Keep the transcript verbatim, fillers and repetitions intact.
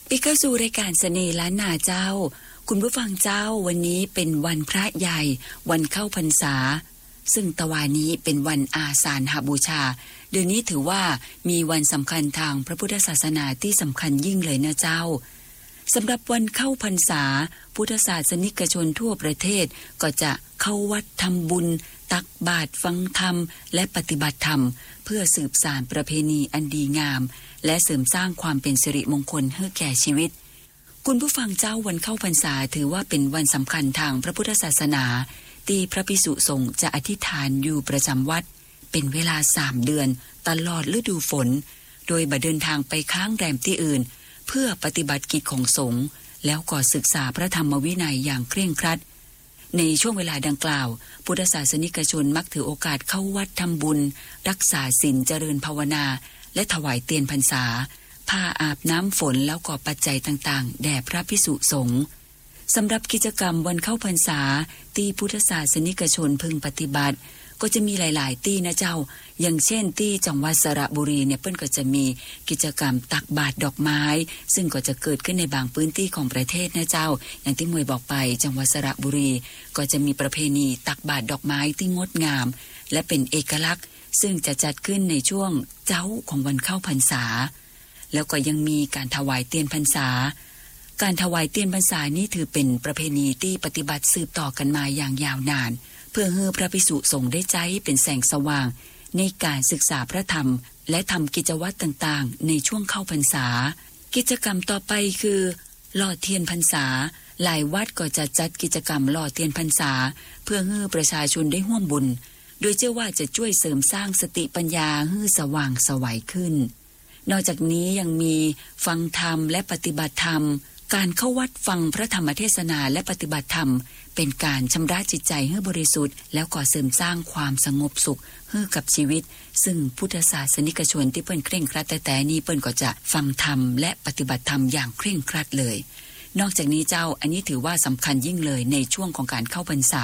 ปีเข้าสู่รายการเสน่ห์ล้านนาเจ้าคุณผู้ฟังเจ้าวันนี้เป็นวันพระใหญ่วันเข้าพรรษาซึ่งตะวันนี้เป็นวันอาสาฬหบูชาเดือนนี้ถือว่ามีวันสำคัญทางพระพุทธศาสนาที่สำคัญยิ่งเลยนะเจ้าสำหรับวันเข้าพรรษาพุทธศาสนิกชนทั่วประเทศก็จะเข้าวัดทำบุญตักบาตรฟังธรรมและปฏิบัติธรรมเพื่อสืบสานประเพณีอันดีงามและเสริมสร้างความเป็นสิริมงคลให้แก่ชีวิตคุณผู้ฟังเจ้าวันเข้าพรรษาถือว่าเป็นวันสำคัญทางพระพุทธศาสนาที่พระภิกษุสงฆ์จะอธิษฐานอยู่ประจำวัดเป็นเวลาสามเดือนตลอดฤดูฝนโดยบ่เดินทางไปค้างแรมที่อื่นเพื่อปฏิบัติกิจของสงฆ์แล้วก็ศึกษาพระธรรมวินัยอย่างเคร่งครัดในช่วงเวลาดังกล่าวพุทธศาสนิกชนมักถือโอกาสเข้าวัดทำบุญรักษาศีลเจริญภาวนาและถวายเตียนพรรษาผ้าอาบน้ำฝนแล้วก็ปัจจัยต่างๆแด่พระภิกษุสงฆ์สำหรับกิจกรรมวันเข้าพรรษาที่พุทธศาสนิกชนพึงปฏิบัติก็จะมีหลายๆที่นะเจ้าอย่างเช่นที่จังหวัดสระบุรีเนี่ยเปิ้นก็จะมีกิจกรรมตักบาตรดอกไม้ซึ่งก็จะเกิดขึ้นในบางพื้นที่ของประเทศนะเจ้าอย่างที่มวยบอกไปจังหวัดสระบุรีก็จะมีประเพณีตักบาตรดอกไม้ที่งดงามและเป็นเอกลักษณ์ซึ่งจะจัดขึ้นในช่วงเจ้าของวันเข้าพรรษาแล้วก็ยังมีการถวายเตียนพรรษาการถวายเตียนพรรษานี้ถือเป็นประเพณีที่ปฏิบัติสืบต่อกันมาอย่างยาวนานเพื่อให้พระภิกษุสงฆ์ได้ใจเป็นแสงสว่างในการศึกษาพระธรรมและทำกิจวัตรต่างๆในช่วงเข้าพรรษากิจกรรมต่อไปคือหล่อเทียนพรรษาหลายวัดก็จะจัดกิจกรรมหล่อเทียนพรรษาเพื่อให้ประชาชนได้ร่วมบุญโดยเชื่อว่าจะช่วยเสริมสร้างสติปัญญาให้สว่างไสวขึ้นนอกจากนี้ยังมีฟังธรรมและปฏิบัติธรรมการเข้าวัดฟังพระธรรมเทศนาและปฏิบัติธรรมเป็นการชำระจิตใจให้บริสุทธิ์แล้วก็เสริมสร้างความสงบสุขให้กับชีวิตซึ่งพุทธศาสนิกชนที่เปิ้นเคร่งครัดแต่แต่นี้เปิ้นก็จะฟังธรรมและปฏิบัติธรรมอย่างเคร่งครัดเลยนอกจากนี้เจ้าอันนี้ถือว่าสำคัญยิ่งเลยในช่วงของการเข้าพรรษา